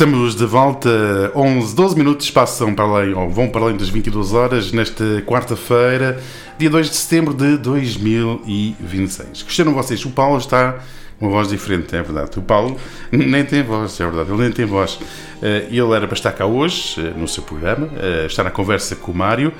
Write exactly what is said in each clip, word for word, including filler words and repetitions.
Estamos de volta, onze, doze minutos passam para além, ou vão para além das vinte e duas horas, nesta quarta-feira, dia dois de setembro de dois mil e vinte e seis. Gostaram vocês? O Paulo está com uma voz diferente, é verdade. O Paulo nem tem voz, é verdade, ele nem tem voz. Ele era para estar cá hoje, no seu programa, está na conversa com o Mário,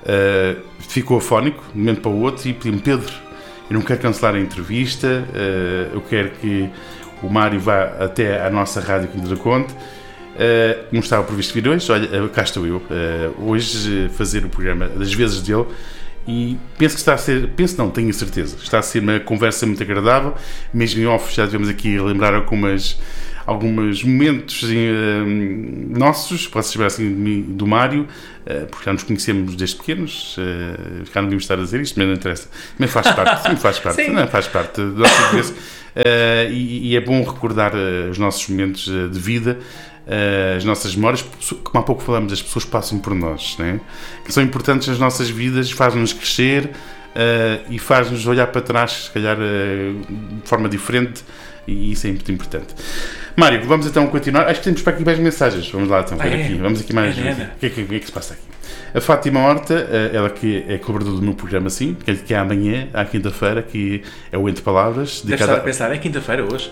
ficou afónico, de um momento para o outro, e pediu-me: Pedro, eu não quero cancelar a entrevista, eu quero que o Mário vá até à nossa rádio Quinta da Conte. Uh, não estava previsto vir hoje, olha, cá estou eu, uh, hoje uh, fazer o programa das vezes dele, e penso que está a ser, penso não, tenho a certeza, está a ser uma conversa muito agradável, mesmo em off já tivemos aqui a lembrar algumas, alguns momentos uh, nossos, posso chamar assim, do Mário, uh, porque já nos conhecemos desde pequenos, uh, já não devíamos estar a dizer isto, mas não interessa, mas faz parte, faz parte, não, faz parte da nossa vez. Uh, e, e é bom recordar uh, os nossos momentos uh, de vida, uh, as nossas memórias, como há pouco falamos, as pessoas que passam por nós, né? Que são importantes nas nossas vidas, faz-nos crescer uh, e faz-nos olhar para trás, se calhar uh, de forma diferente, e isso é muito importante. Mário, vamos então continuar. Acho que temos para aqui mais mensagens. Vamos lá então, ver ah, é? aqui. Vamos aqui mais. É, o que é que, que, é que se passa aqui? A Fátima Horta, ela que é colaboradora do meu programa, sim, que é amanhã, à quinta-feira, que é o Entre Palavras. Deve estar a pensar, é quinta-feira hoje.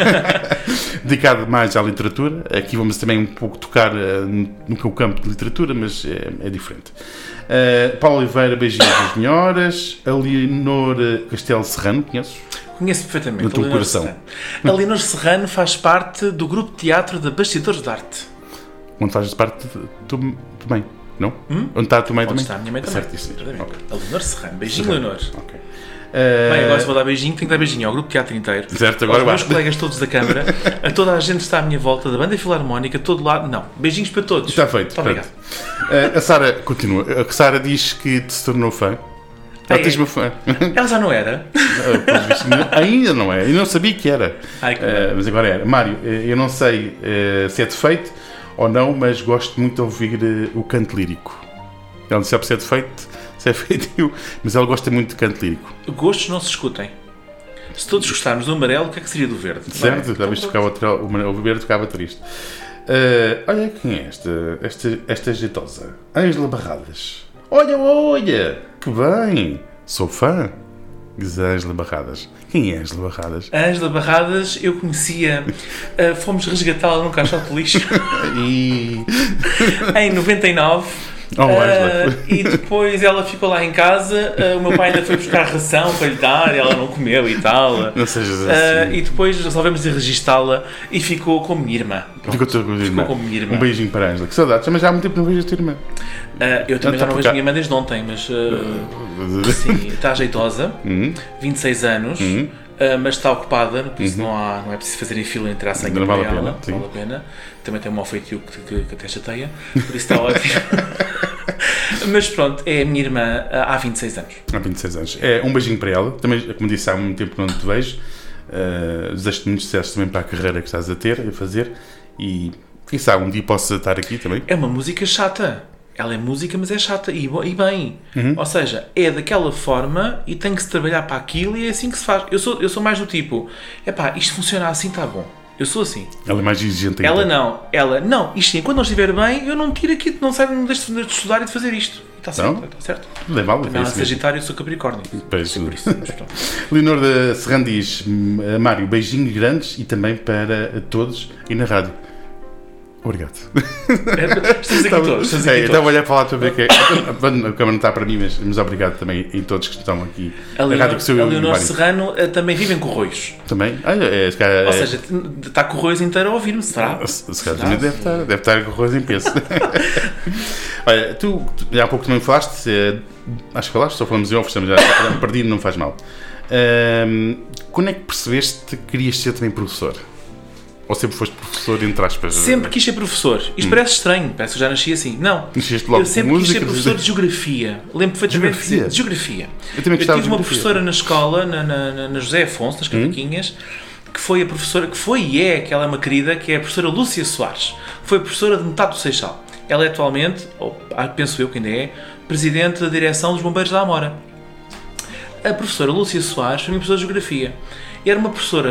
Dedicado mais à literatura. Aqui vamos também um pouco tocar no que é o campo de literatura, mas é, é diferente. Uh, Paulo Oliveira, beijinhos das senhoras. A Leonor Castelo Serrano, conheces? Conheço perfeitamente. No teu coração. Serrano. A Leonor Serrano faz parte do grupo de teatro de Bastidores de Arte. Onde fazes parte de, tu também, não? Hum? Onde está a tua mãe Onde também? está a minha mãe também. Certíssimo. Okay. A Leonor Serrano. Beijinho, Serrano. Leonor. Ok. Bem, agora se vou dar beijinho, tenho que dar beijinho ao grupo de teatro inteiro, certo, agora aos meus vai. colegas todos da Câmara, a toda a gente que está à minha volta, da banda filarmónica, todo lado. Não, beijinhos para todos. Está feito. Muito obrigado. Uh, a Sara continua. A Sara diz que te se tornou fã. Ela tens meu fã. Ela já não era. Uh, ainda não é. Eu não sabia que era. Ai, que uh, mas agora era. Mário, eu não sei uh, se é defeito ou não, mas gosto muito de ouvir uh, o canto lírico. Ela não sabe se é defeito, se é feito eu, mas ela gosta muito de canto lírico. Gostos não se discutem. Se todos gostarmos do amarelo, o que é que seria do verde? Certo? Já viste tocava o, o verde tocava triste. Uh, olha quem é esta, esta, esta jeitosa. Ângela Barradas. Olha, olha, que bem. Sou fã. Diz a Ângela Barradas. Quem é Ângela Barradas? A Ângela Barradas, eu conhecia. Uh, fomos resgatá-la num caixote de lixo. e... em noventa e nove. Oh, uh, e depois ela ficou lá em casa, uh, o meu pai ainda foi buscar ração para lhe dar, ela não comeu e tal. Não sejas uh, assim. E depois resolvemos de registá-la e ficou com a minha irmã. Ficou, ficou, ficou com a minha irmã. Um beijinho para a Ângela. Que saudades, mas já há muito tempo não vejo a tua irmã. Uh, eu também já não vejo a minha irmã desde ontem, mas uh, sim, está jeitosa, uhum. vinte e seis anos, uhum. uh, mas está ocupada, por isso uhum. não, há, não é preciso fazer em fila entre a senha não para vale ela, a pena, vale a pena. Também tem um mau feitio que, que, que até chateia, por isso está ótimo. Mas pronto, é a minha irmã há vinte e seis anos. Há vinte e seis anos. É, um beijinho para ela. Também, como disse, há muito tempo que não te vejo. Uh, desejo-te muito sucesso também para a carreira que estás a ter, a fazer. E quem sabe um dia possa estar aqui também. É uma música chata. Ela é música, mas é chata. E, e bem. Uhum. Ou seja, é daquela forma e tem que se trabalhar para aquilo e é assim que se faz. Eu sou, eu sou mais do tipo, epá, isto funciona assim, está bom. Eu sou assim. Ela é mais exigente ainda. Ela não. Ela, não, isto sim, quando não estiver bem, eu não tiro aqui, não saio, não deixo de estudar e de fazer isto. Está certo, está certo. Não é mal. Também ela é Sagitário, eu sou Capricórnio. Pois, por isso. Leonor da Serrano diz: Mário, beijinhos grandes e também para todos e na rádio. Obrigado. Estamos aqui todos. Estamos aqui é, estava a olhar para lá para ver que é. A câmera não está para mim, mas, mas obrigado também a todos que estão aqui. A Leonor, a Leonor Serrano uh, também vive em Corroios. Também? Ah, é, é, Ou seja, está Corroios inteiro a ouvir-me, será? Se, se calhar também deve estar, deve estar Corroios em peso. Olha, tu, tu há pouco também falaste, é, acho que falaste, só falamos em off, já perdido, não faz mal. Um, quando é que percebeste que querias ser também professor? Ou sempre foste professor, entre aspas? Sempre quis ser professor. Isto hum. parece estranho, parece que eu já nasci assim. Não, logo eu sempre música, quis ser professor de geografia. Lembro perfeitamente de dizer, de geografia. Eu, também eu tive uma professora na escola, na, na, na José Afonso, nas Cavaquinhas, hum. que foi a professora, que foi e é, que ela é uma querida, que é a professora Lúcia Soares. Foi a professora de metade do Seixal. Ela é atualmente, ou penso eu que ainda é, presidente da direção dos Bombeiros da Amora. A professora Lúcia Soares foi minha professora de geografia. E era uma professora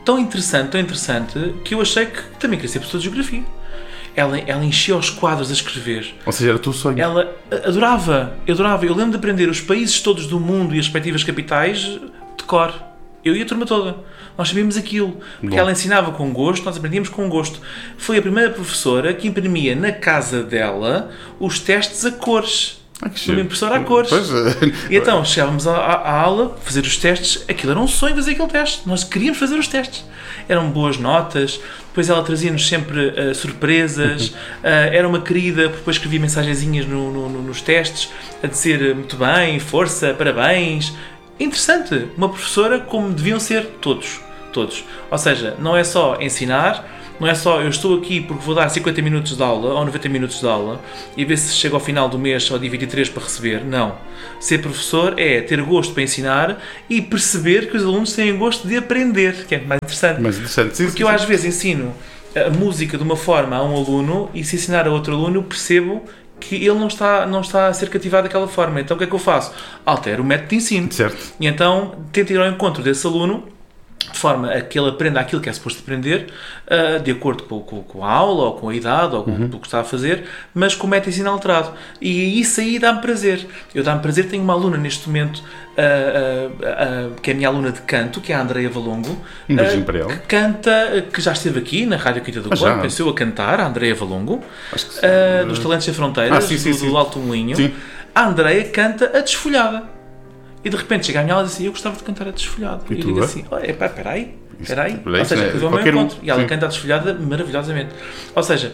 tão interessante, tão interessante, que eu achei que também queria ser professor de geografia. Ela, ela enchia os quadros a escrever. Ou seja, era o teu sonho. Ela adorava, eu adorava. Eu lembro de aprender os países todos do mundo e as respectivas capitais de cor. Eu e a turma toda. Nós sabíamos aquilo. Porque Bom. ela ensinava com gosto, nós aprendíamos com gosto. Foi a primeira professora que imprimia na casa dela os testes a cores. Ah, uma impressora a cores. Pois é. E então chegávamos à, à aula, fazer os testes. Aquilo era um sonho fazer aquele teste. Nós queríamos fazer os testes. Eram boas notas. Depois ela trazia-nos sempre uh, surpresas. Uh, era uma querida, depois escrevia mensagenzinhas no, no, no, nos testes a dizer muito bem, força, parabéns. Interessante. Uma professora como deviam ser todos. Todos. Ou seja, não é só ensinar. Não é só eu estou aqui porque vou dar cinquenta minutos de aula ou noventa minutos de aula e ver se chego ao final do mês ou dia vinte e três para receber. Não. Ser professor é ter gosto para ensinar e perceber que os alunos têm gosto de aprender, que é mais interessante. Mais interessante. Sim, porque sim, eu sim. às vezes ensino a música de uma forma a um aluno e se ensinar a outro aluno percebo que ele não está, não está a ser cativado daquela forma. Então o que é que eu faço? Altero o método de ensino. Certo. E então tento ir ao encontro desse aluno de forma a que ele aprenda aquilo que é suposto aprender, uh, de acordo com, com, com a aula, ou com a idade, ou com uhum. o que está a fazer, mas com o método de ensino alterado. E isso aí dá-me prazer. Eu dá-me prazer, tenho uma aluna neste momento, uh, uh, uh, que é a minha aluna de canto, que é a Andreia Valongo, um beijinho uh, para ela. Que canta, que já esteve aqui na Rádio Quinta do Conde, pensou a cantar, a Andreia Valongo, uh, dos Talentos Sem Fronteiras, ah, sim, sim, do, sim. do Alto Moinho. Sim. A Andreia canta a Desfolhada. E de repente chega a minha aula e diz assim, eu gostava de cantar a Desfolhada. E, e eu digo assim, olha, pá, peraí, peraí. Ou seja, eu vou ao meu encontro. E ela sim. canta a Desfolhada maravilhosamente. Ou seja,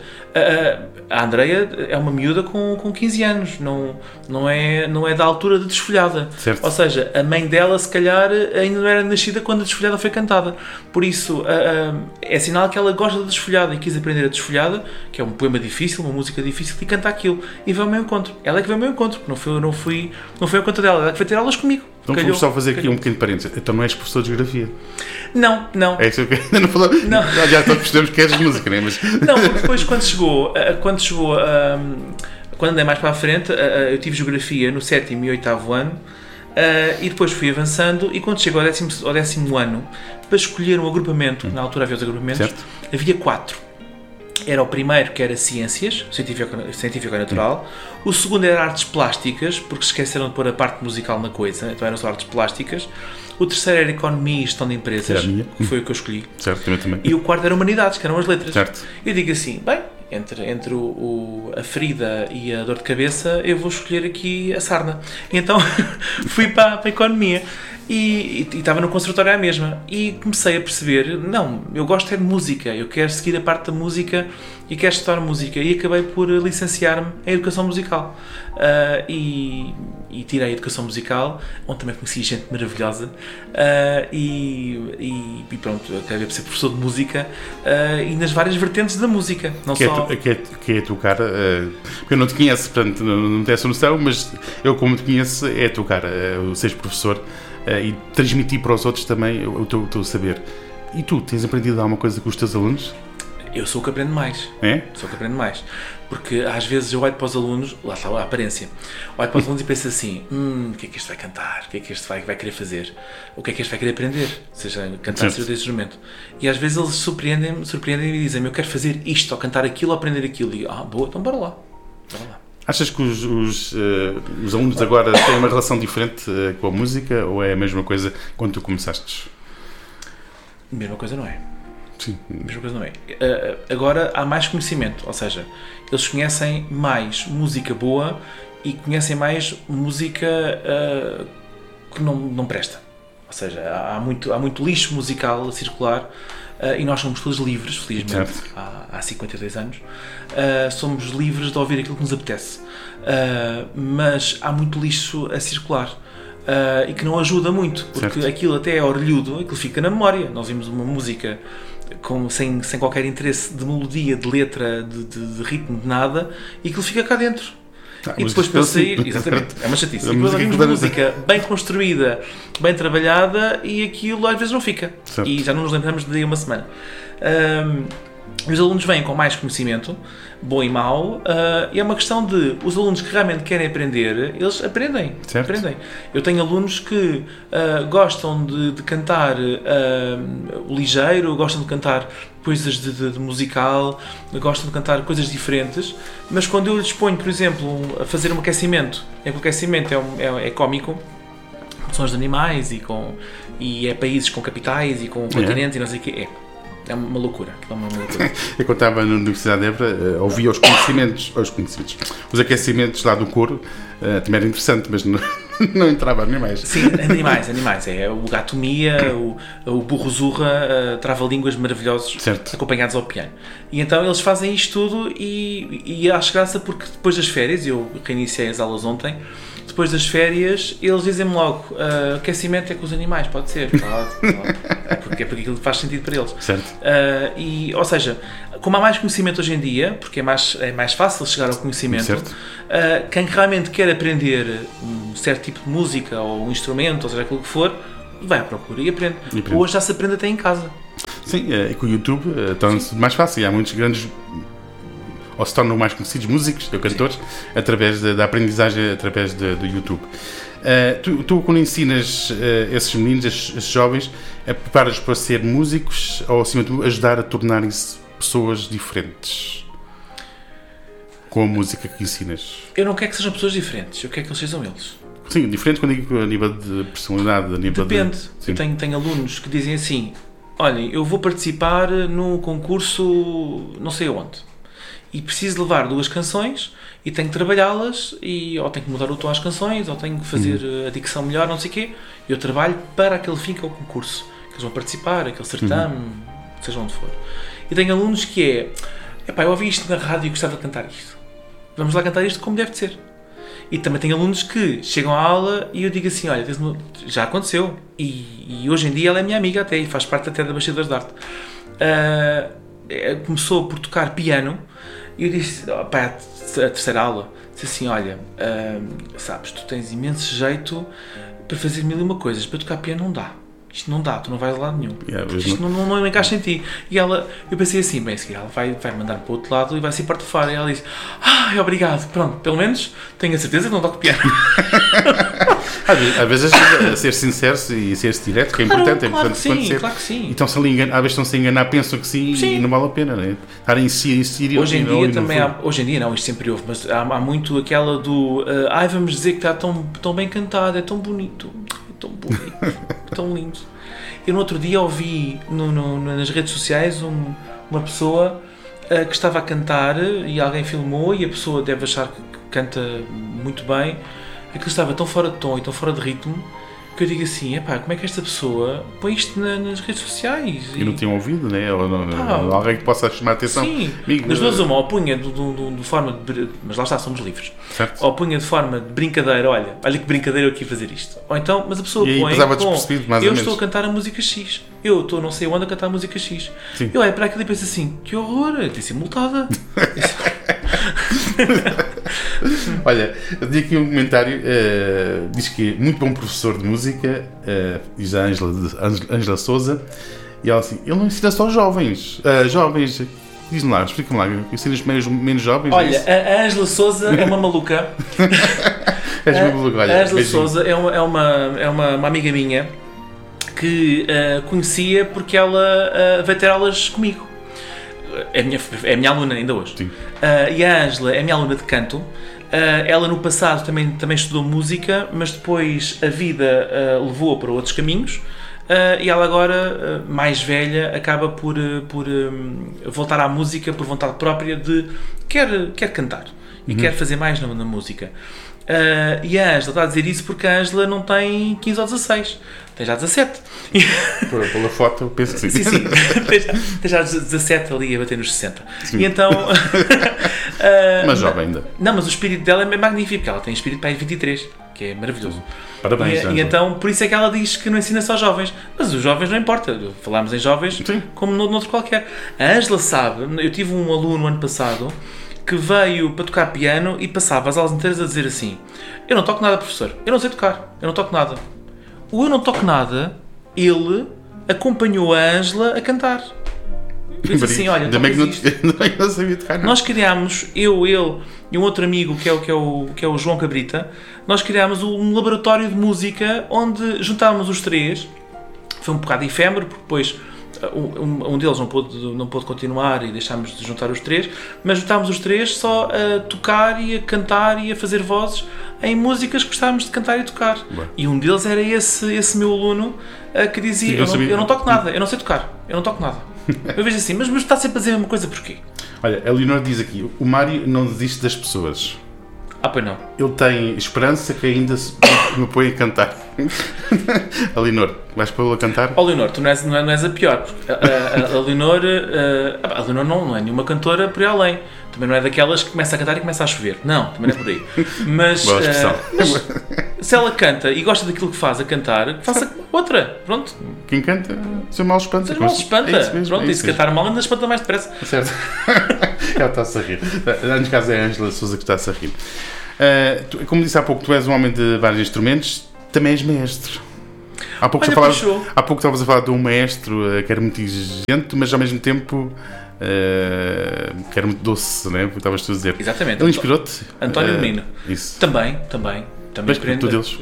a, a Andreia é uma miúda com, com quinze anos, não, não, é, não é da altura de Desfolhada. Certo. Ou seja, a mãe dela, se calhar, ainda não era nascida quando a Desfolhada foi cantada. Por isso, a, a, é sinal que ela gosta da Desfolhada e quis aprender a Desfolhada, que é um poema difícil, uma música difícil, e canta aquilo. E vai ao meu encontro. Ela é que vai ao meu encontro, não foi, não fui, não foi ao encontro dela, ela é que foi ter aulas comigo. Então vamos só fazer aqui um pequeno parênteses. Então não és professor de geografia? Não, não. É isso que eu ainda não falou. Não. Já todos percebemos que és música, não é? Mas... Não, porque depois quando chegou, quando chegou, quando andei mais para a frente, eu tive geografia no sétimo e oitavo ano e depois fui avançando e quando chegou ao décimo, ao décimo ano, para escolher um agrupamento, hum. na altura havia os agrupamentos, certo. Havia quatro. Era o primeiro que era Ciências, Científico, científico e Natural. Hum. O segundo era Artes Plásticas, porque se esqueceram de pôr a parte musical na coisa, então eram só Artes Plásticas. O terceiro era Economia e Gestão de Empresas, que foi o que eu escolhi. Certo, eu também. E o quarto era Humanidades, que eram as letras. Certo. Eu digo assim, bem, entre, entre o, o, a ferida e a dor de cabeça, eu vou escolher aqui a sarna. E então fui para, para a Economia. E, e, e estava no conservatório à mesma e comecei a perceber, não, eu gosto é de música, eu quero seguir a parte da música e quero estudar música e acabei por licenciar-me em Educação Musical uh, e, e tirei a Educação Musical, onde também conheci gente maravilhosa uh, e, e, e pronto, acabei por ser professor de música uh, e nas várias vertentes da música, não que só... É, que, é, que é tocar, uh, porque eu não te conheço, portanto não, não tenho essa noção, mas eu como te conheço é tocar, uh, seres professor. Uh, e transmitir para os outros também o teu, o teu saber. E tu, tens aprendido alguma coisa com os teus alunos? Eu sou o que aprendo mais. É? Sou o que aprendo mais. Porque às vezes eu olho para os alunos, lá está a aparência, olho para os alunos e penso assim, hum, o que é que este vai cantar? O que é que este vai, vai querer fazer? O que é que este vai querer aprender? Ou seja, cantar seu instrumento. E às vezes eles surpreendem-me surpreendem e dizem-me, eu quero fazer isto, ou cantar aquilo, ou aprender aquilo. E digo, ah, boa, então bora lá. Bora lá. Achas que os, os, uh, os alunos agora têm uma relação diferente uh, com a música ou é a mesma coisa quando tu começaste? Mesma coisa não é. Sim. Mesma coisa não é. Uh, agora há mais conhecimento, ou seja, eles conhecem mais música boa e conhecem mais música uh, que não, não presta. Ou seja, há muito, há muito lixo musical a circular. Uh, e nós somos todos livres, felizmente, há, há cinquenta e dois anos, uh, somos livres de ouvir aquilo que nos apetece. Uh, mas há muito lixo a circular uh, e que não ajuda muito, porque certo. Aquilo até é orelhudo, aquilo fica na memória. Nós vimos uma música com, sem, sem qualquer interesse de melodia, de letra, de, de, de ritmo, de nada, e aquilo fica cá dentro. Ah, e depois para sair, exatamente, é uma chatice. E depois ouvimos música bem construída, bem trabalhada e aquilo às vezes não fica. Certo. E já não nos lembramos de uma semana. Um, Os alunos vêm com mais conhecimento, bom e mau, uh, e é uma questão de os alunos que realmente querem aprender, eles aprendem. aprendem. Eu tenho alunos que uh, gostam de, de cantar uh, ligeiro, gostam de cantar coisas de, de, de musical, gostam de cantar coisas diferentes, mas quando eu lhes ponho, por exemplo, a fazer um aquecimento, é que o aquecimento é, um, é, é cómico, com sons de animais e, com, e é países com capitais e com continentes é. e não sei o quê, é. É uma loucura. É uma loucura. Eu, quando estava na Universidade de Évora, ouvia os conhecimentos, os conhecimentos, os aquecimentos lá do coro, também era interessante, mas não, não entrava animais. Sim, animais, animais. É o gato Mia, o, o burro Zurra, trava-línguas maravilhosos, certo. Acompanhados ao piano. E então eles fazem isto tudo e, e acho graça porque depois das férias, eu reiniciei as aulas ontem, depois das férias, eles dizem-me logo, uh, aquecimento é com os animais, pode ser, pode, pode. É porque é porque aquilo faz sentido para eles. Certo. Uh, e, ou seja, como há mais conhecimento hoje em dia, porque é mais, é mais fácil chegar ao conhecimento, certo. Uh, quem realmente quer aprender um certo tipo de música ou um instrumento, ou seja, aquilo que for, vai à procura e aprende. E aprende. Hoje já se aprende até em casa. Sim, e com o YouTube uh, torna-se mais fácil. Há muitos grandes... ou se tornam mais conhecidos músicos, ou cantores, sim. através da, da aprendizagem, através de, do YouTube. Uh, tu, tu, quando ensinas uh, esses meninos, esses, esses jovens, uh, preparas para ser músicos ou, acima de tudo, ajudar a tornarem-se pessoas diferentes com a música que ensinas? Eu não quero que sejam pessoas diferentes, eu quero que eles sejam eles. Sim, diferentes quando digo a nível de personalidade, a nível Depende. De... Eu tenho, tenho alunos que dizem assim, olhem, eu vou participar no concurso não sei onde. E preciso levar duas canções e tenho que trabalhá-las e ou tenho que mudar o tom às canções ou tenho que fazer uhum. a dicção melhor, não sei o quê. Eu trabalho para aquele fim que é o concurso, que eles vão participar, aquele certame, uhum. seja onde for. E tenho alunos que é, epá, eu ouvi isto na rádio e gostava de cantar isto. Vamos lá cantar isto como deve de ser. E também tenho alunos que chegam à aula e eu digo assim, olha, já aconteceu. E, e hoje em dia ela é minha amiga até e faz parte até da Bastidores de Arte. Uh, começou por tocar piano. E eu disse, pá, a terceira aula, disse assim, olha, hum, sabes, tu tens imenso jeito para fazer mil e uma coisas, para tocar piano não dá. Isto não dá, tu não vais a lado nenhum. Yeah, isto não, não, não encaixa em ti. E ela, eu pensei assim, bem, a seguir ela vai, vai mandar para o outro lado e vai se partir fora. E ela disse, ah, obrigado, pronto, pelo menos tenho a certeza que não toco piano. Às vezes, a ser sincero e ser-se direto, que é claro, importante. Claro, é que sim, claro que sim. Então, se ali engan- às vezes estão-se a enganar, pensam que sim, sim. e não vale a pena, não é? Estar em si, em si hoje em dia também há, hoje em dia não, isto sempre houve, mas há, há muito aquela do uh, ai, vamos dizer que está tão, tão bem cantado, é tão bonito, é tão bonito, é tão lindo. Eu no outro dia ouvi no, no, nas redes sociais um, uma pessoa uh, que estava a cantar e alguém filmou e a pessoa deve achar que canta muito bem, aquilo estava tão fora de tom e tão fora de ritmo que eu digo assim, epá, como é que esta pessoa põe isto na, nas redes sociais? E, e não tinham ouvido, né? Ou não, ah, alguém que possa chamar a atenção. Sim, amigo, das duas uma, ou punha de, de, de forma de, mas lá está, somos livres. Certo. Ou punha de forma de brincadeira, olha, olha que brincadeira eu aqui fazer isto. Ou então, mas a pessoa e põe com, mais eu estou a cantar a música X, eu estou não sei onde a cantar a música X. Sim. Eu olho para aquilo e penso assim, que horror, eu disse multada. Olha, eu tenho aqui um comentário, uh, diz que é muito bom professor de música, uh, diz a Ângela Souza, e ela assim, ele não ensina só jovens, uh, jovens, diz-me lá, explica-me lá, ensinas menos, menos jovens? Olha, a Ângela Souza é uma maluca. És uma maluca, olha. A Ângela Souza é, uma, é, uma, é uma, uma amiga minha que uh, conhecia porque ela uh, veio ter aulas comigo. É a minha, é a minha aluna ainda hoje. Sim. Uh, e a Ângela é a minha aluna de canto. Uh, ela no passado também, também estudou música, mas depois a vida uh, levou-a para outros caminhos. Uh, e ela agora, uh, mais velha, acaba por, uh, por um, voltar à música por vontade própria de quer, quer cantar e uhum. quer fazer mais na, na música. Uh, e a Ângela está a dizer isso porque a Ângela não tem quinze ou dezasseis, tem já dezassete. Por, pela foto, penso que sim. Sim, sim. tem, tem já dezassete ali a bater nos sessenta. Sim. E então. uh, mas jovem ainda. Não, mas o espírito dela é magnífico, porque ela tem espírito para aí vinte e três, que é maravilhoso. Parabéns. E, e então, por isso é que ela diz que não ensina só jovens. Mas os jovens não importa, falámos em jovens sim. como no, no outro qualquer. A Ângela sabe, eu tive um aluno ano passado que veio para tocar piano e passava as aulas inteiras a dizer assim: eu não toco nada, professor, eu não sei tocar, eu não toco nada. O eu não toco nada, ele acompanhou a Ângela a cantar. disse assim, olha, também não, não sabia tocar, não. Nós criámos, eu, ele e um outro amigo que é, o, que, é o, que é o João Cabrita, nós criámos um laboratório de música onde juntávamos os três. Foi um bocado efêmero, porque depois um, um deles não pôde, não pôde continuar e deixámos de juntar os três, mas juntámos os três só a tocar e a cantar e a fazer vozes em músicas que gostávamos de cantar e tocar. Bem. E um deles era esse, esse meu aluno uh, que dizia, eu não, eu não toco nada, eu não sei tocar, eu não toco nada. Eu vejo assim, mas, mas está sempre a dizer a mesma coisa, porquê? Olha, a Leonor diz aqui, o Mário não desiste das pessoas. Ah, pois não. Ele tem esperança que ainda se me põe a cantar. A Leonor, vais pô-lo a cantar? Oh, Leonor, tu não és, não és, não és a pior. A, a, a Leonor, a, a Leonor não, não é nenhuma cantora por aí além. Também não é daquelas que começa a cantar e começa a chover. Não, também não é por aí. Mas, boa expressão. Uh, mas se ela canta e gosta daquilo que faz a cantar, faça outra. Pronto. Quem canta, seu mal espanta. Seu mal espanta. É isso mesmo, pronto, é isso e se mesmo. Cantar mal ainda espanta mais depressa. Certo. Ela está-se a rir. No caso é a Ângela Sousa que está-se a rir. Uh, tu, como disse há pouco, tu és um homem de vários instrumentos, também és mestre. Há pouco, Olha, falavas, há pouco estavas a falar de um maestro uh, que era muito exigente, mas ao mesmo tempo uh, que era muito doce, não é? Estavas tu a dizer. Exatamente. Ele inspirou-te? António uh, Menino. Isso. Também, também. Também deles.